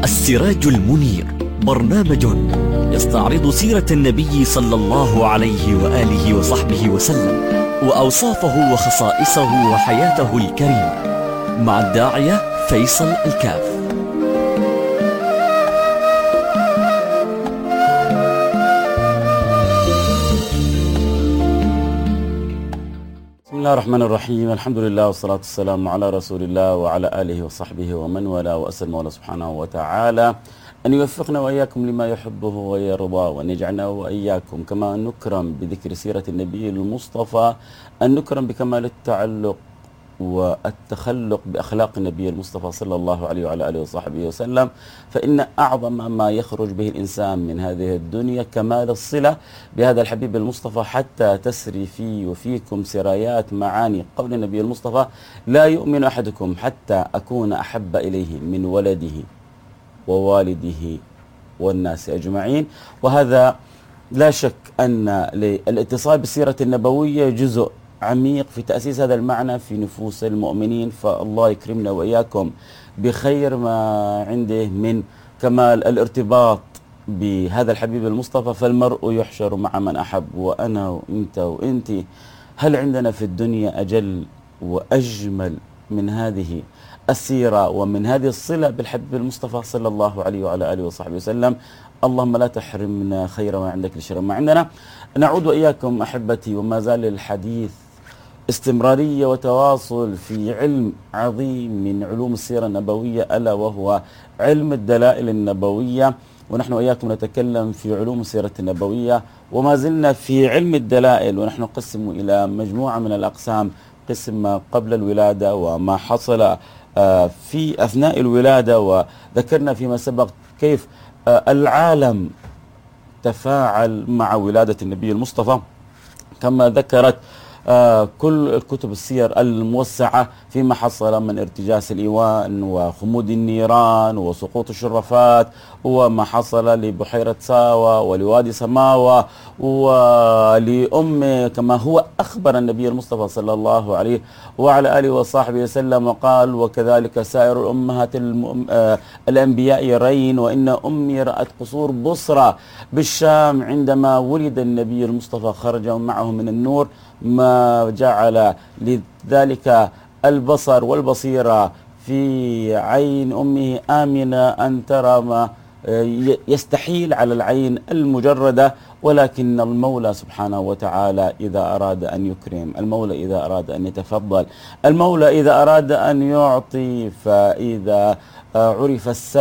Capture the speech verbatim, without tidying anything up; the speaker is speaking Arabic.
السراج المنير، برنامج يستعرض سيرة النبي صلى الله عليه وآله وصحبه وسلم وأوصافه وخصائصه وحياته الكريمة، مع الداعية فيصل الكاف. بسم الله الرحمن الرحيم، الحمد لله والصلاة والسلام على رسول الله وعلى آله وصحبه ومن والاه، وأسأل الله سبحانه وتعالى أن يوفقنا وإياكم لما يحبه ويرضى، وأن يجعلنا وإياكم كما نكرم بذكر سيرة النبي المصطفى أن نكرم بكمال التعلق والتخلق بأخلاق النبي المصطفى صلى الله عليه وعلى آله وصحبه وسلم، فإن أعظم ما يخرج به الإنسان من هذه الدنيا كمال الصلة بهذا الحبيب المصطفى، حتى تسري في وفيكم سرايات معاني قول النبي المصطفى: لا يؤمن أحدكم حتى أكون أحب إليه من ولده ووالده والناس أجمعين. وهذا لا شك أن الاتصال بالسيرة النبوية جزء عميق في تأسيس هذا المعنى في نفوس المؤمنين، فالله يكرمنا وإياكم بخير ما عنده من كمال الارتباط بهذا الحبيب المصطفى. فالمرء يحشر مع من أحب، وأنا وإنت وإنت، هل عندنا في الدنيا أجل وأجمل من هذه السيرة ومن هذه الصلة بالحبيب المصطفى صلى الله عليه وعلى آله وصحبه وسلم؟ اللهم لا تحرمنا خير ما عندك لشر ما عندنا. نعود وإياكم أحبتي، وما زال الحديث استمرارية وتواصل في علم عظيم من علوم السيرة النبوية، ألا وهو علم الدلائل النبوية. ونحن وإياكم نتكلم في علوم السيرة النبوية، وما زلنا في علم الدلائل، ونحن نقسم إلى مجموعة من الأقسام: قسم ما قبل الولادة وما حصل في أثناء الولادة، وذكرنا فيما سبق كيف العالم تفاعل مع ولادة النبي المصطفى، كما ذكرت آه كل الكتب السير الموسعة فيما حصل من ارتجاس الإيوان وخمود النيران وسقوط الشرفات، وما حصل لبحيرة ساوى ولوادي سماوى ولأمه، كما هو أخبر النبي المصطفى صلى الله عليه وعلى آله وصحبه وسلم وقال: وكذلك سائر الأمهات آه الأنبياء يرين، وإن أمي رأت قصور بصرى بالشام عندما ولد النبي المصطفى، خرج معه من النور ما جعل لذلك البصر والبصيرة في عين أمه آمنة أن ترى ما يستحيل على العين المجردة. ولكن المولى سبحانه وتعالى إذا أراد أن يكرم، المولى إذا أراد أن يتفضل، المولى إذا أراد أن يعطي، فإذا عرف السبب